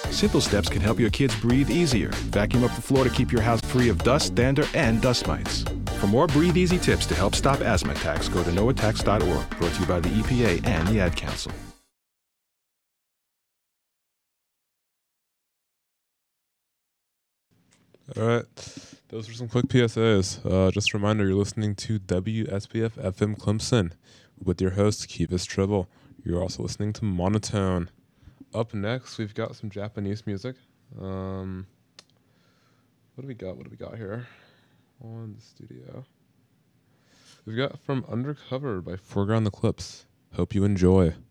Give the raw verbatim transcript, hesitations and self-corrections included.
Simple steps can help your kids breathe easier. Vacuum up the floor to keep your house free of dust, dander, and dust mites. For more Breathe Easy tips to help stop asthma attacks, go to no attacks dot org. Brought to you by the E P A and the Ad Council. All right. Those were some quick P S As. Uh, just a reminder, you're listening to W S B F F M Clemson with your host, Kivas Tribble. You're also listening to Monotone. Up next, we've got some Japanese music. Um, what do we got? What do we got here on the studio? We've got From Undercover by Foreground the Clips. Hope you enjoy.